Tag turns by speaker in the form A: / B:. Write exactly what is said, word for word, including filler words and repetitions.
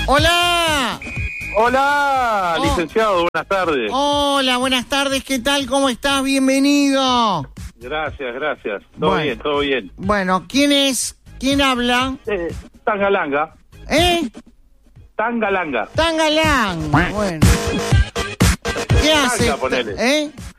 A: Hola.
B: Hola,
A: Oh.
B: licenciado, buenas tardes.
A: Hola, buenas tardes, ¿qué tal? ¿Cómo estás? Bienvenido.
B: Gracias, gracias. Todo
A: Bueno.
B: bien, todo bien.
A: Bueno, ¿quién es? ¿Quién habla?
B: Eh, Tangalanga,
A: ¿Eh?
B: Tangalanga.
A: Tangalán. Bueno. ¿Qué hace?
B: ponele.
A: ¿Eh?